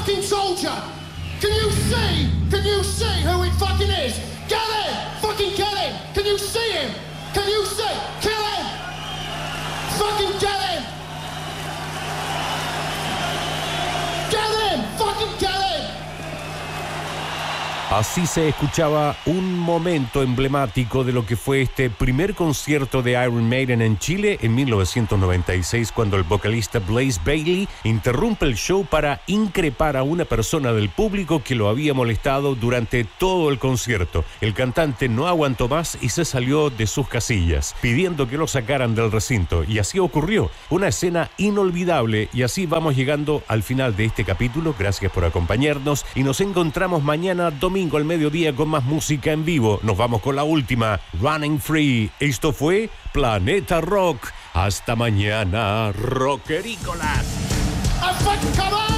fucking soldier. Can you see who it fucking is? Get him! Fucking get him! Can you see him? Can you see? Kill him! Fucking get him! Get him! Fucking get him! Así se escuchaba un momento emblemático de lo que fue este primer concierto de Iron Maiden en Chile en 1996, cuando el vocalista Blaze Bayley interrumpe el show para increpar a una persona del público que lo había molestado durante todo el concierto. El cantante no aguantó más y se salió de sus casillas, pidiendo que lo sacaran del recinto. Y así ocurrió, una escena inolvidable. Y así vamos llegando al final de este capítulo. Gracias por acompañarnos y nos encontramos mañana domingo al mediodía con más música en vivo. Nos vamos con la última, Running Free. Esto fue Planeta Rock. Hasta mañana, rockerícolas.